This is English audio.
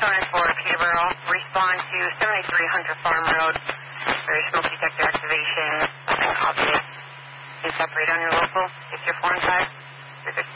294 Peterborough. Respond to 73 Hunter Farm Road. Very smoke detector activation. Nothing obvious. Please separate on your local. It's your 4 and 5. You're good.